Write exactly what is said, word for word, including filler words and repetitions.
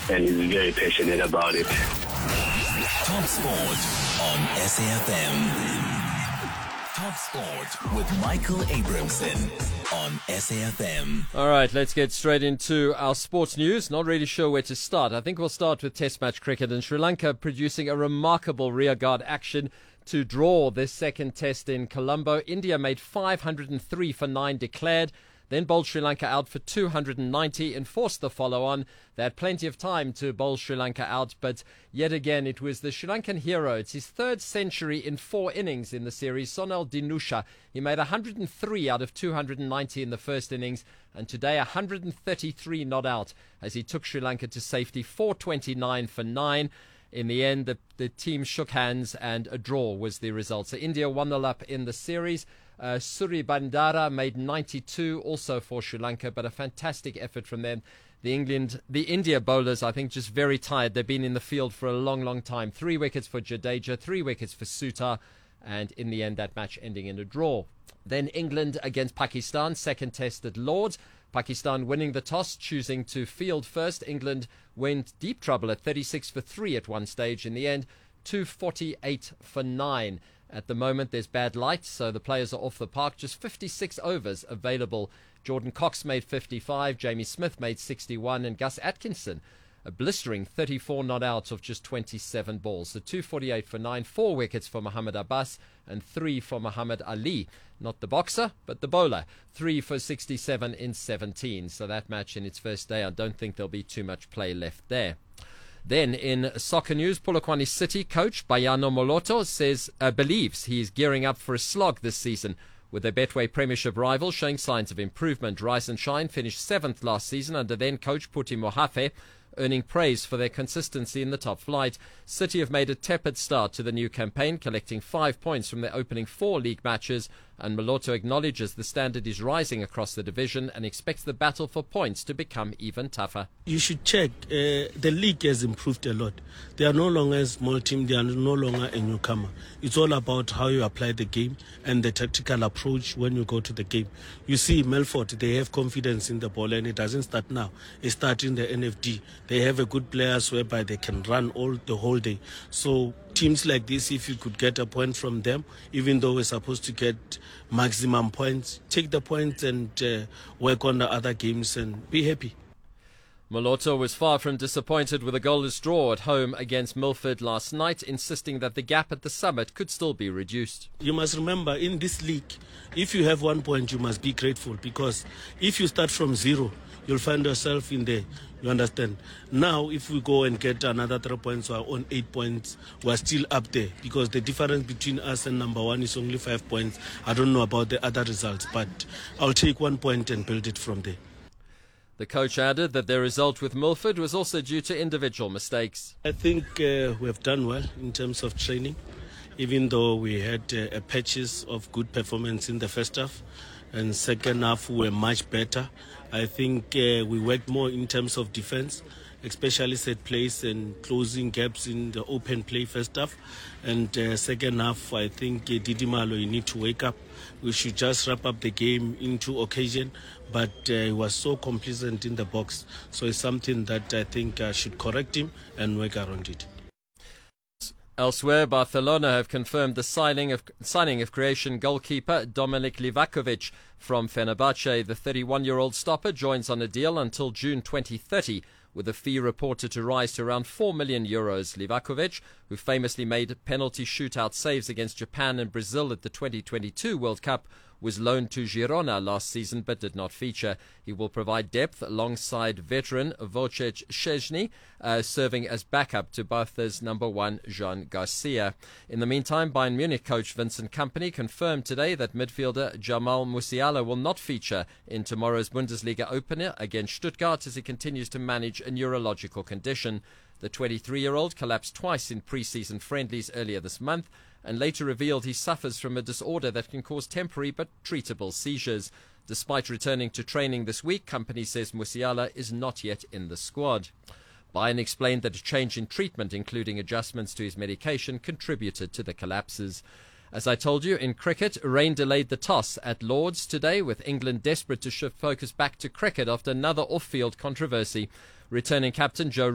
and he's very passionate about it. Top Sport on S A F M. Top Sport with Michael Abramson on S A F M. All right, let's get straight into our sports news. Not really sure where to start. I think we'll start with Test match cricket and Sri Lanka producing a remarkable rearguard action to draw this second test in Colombo. India made five hundred three for nine declared, then bowled Sri Lanka out for two hundred ninety and forced the follow-on. They had plenty of time to bowl Sri Lanka out, but yet again it was the Sri Lankan hero. It's his third century in four innings in the series, Sonal Dinusha. He made one hundred three out of two hundred ninety in the first innings, and today one hundred thirty-three not out as he took Sri Lanka to safety, four twenty-nine for nine. In the end, the, the team shook hands and a draw was the result. So India one nil up in the series. Uh, Suri Bandara made ninety-two also for Sri Lanka, but a fantastic effort from them. The England, the India bowlers, I think, just very tired. They've been in the field for a long, long time. Three wickets for Jadeja, three wickets for Sutar, and in the end, that match ending in a draw. Then England against Pakistan, second test at Lords. Pakistan winning the toss, choosing to field first. England went deep trouble at thirty-six for three at one stage. In the end, two forty-eight for nine. At the moment, there's bad light, so the players are off the park. Just fifty-six overs available. Jordan Cox made fifty-five, Jamie Smith made sixty-one, and Gus Atkinson a blistering thirty-four not out of just twenty-seven balls. So two forty-eight for nine, four wickets for Mohammad Abbas and three for Muhammad Ali. Not the boxer, but the bowler. Three for sixty-seven in seventeen. So that match in its first day, I don't think there'll be too much play left there. Then in soccer news, Polokwane City coach Bayano Moloto says uh, believes he is gearing up for a slog this season, with their Betway Premiership rival showing signs of improvement. Rise and Shine finished seventh last season under then coach Puti Mohafe, earning praise for their consistency in the top flight. City have made a tepid start to the new campaign, collecting five points from their opening four league matches, and Moloto acknowledges the standard is rising across the division and expects the battle for points to become even tougher. You should check. Uh, the league has improved a lot. They are no longer a small team. They are no longer a newcomer. It's all about how you apply the game and the tactical approach when you go to the game. You see, Melfort, they have confidence in the ball, and it doesn't start now. It starts in the N F D. They have a good players whereby they can run all the whole day. So teams like this, if you could get a point from them, even though we're supposed to get maximum points, take the points and uh, work on the other games and be happy. Moloto was far from disappointed with a goalless draw at home against Milford last night, insisting that the gap at the summit could still be reduced. You must remember, in this league, if you have one point, you must be grateful, because if you start from zero, you'll find yourself in there. You understand? Now, if we go and get another three points, we're on eight points, we're still up there, because the difference between us and number one is only five points. I don't know about the other results, but I'll take one point and build it from there. The coach added that their result with Milford was also due to individual mistakes. I think uh, we have done well in terms of training, even though we had uh, a patches of good performance in the first half, and second half we were much better. I think uh, we worked more in terms of defense, especially set plays and closing gaps in the open play first half. And uh, second half, I think uh, Didi Malo, you need to wake up. We should just wrap up the game into occasion, but uh, he was so complacent in the box. So it's something that I think I should correct him and work around it. Elsewhere, Barcelona have confirmed the signing of signing of Croatian goalkeeper Dominik Livakovic from Fenerbahce. The thirty-one-year-old stopper joins on a deal until June twenty thirty, with a fee reported to rise to around four million euros. Livakovic, who famously made penalty shootout saves against Japan and Brazil at the twenty twenty-two World Cup, was loaned to Girona last season but did not feature. He will provide depth alongside veteran Wojciech Szczesny, uh, serving as backup to Barca's number one, Jean Garcia. In the meantime, Bayern Munich coach Vincent Kompany confirmed today that midfielder Jamal Musiala will not feature in tomorrow's Bundesliga opener against Stuttgart as he continues to manage a neurological condition. The twenty-three-year-old collapsed twice in pre-season friendlies earlier this month and later revealed he suffers from a disorder that can cause temporary but treatable seizures. Despite returning to training this week, Kompany says Musiala is not yet in the squad. Bayern explained that a change in treatment, including adjustments to his medication, contributed to the collapses. As I told you, in cricket, rain delayed the toss at Lords today, with England desperate to shift focus back to cricket after another off-field controversy. Returning captain Joe